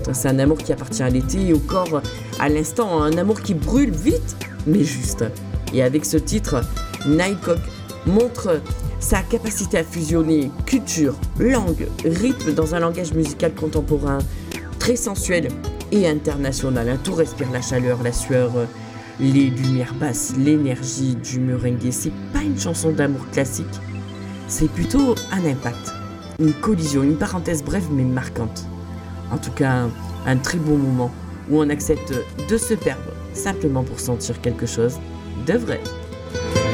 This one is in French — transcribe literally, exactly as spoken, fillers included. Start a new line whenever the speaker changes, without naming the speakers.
C'est un amour qui appartient à l'été et au corps à l'instant, un amour qui brûle vite, mais juste. Et avec ce titre, Nightcock montre sa capacité à fusionner culture, langue, rythme dans un langage musical contemporain, très sensuel et international. Tout respire la chaleur, la sueur, les lumières basses, l'énergie du merengue. C'est pas une chanson d'amour classique, c'est plutôt un impact, une collision, une parenthèse brève mais marquante. En tout cas, un très bon moment où on accepte de se perdre simplement pour sentir quelque chose de vrai.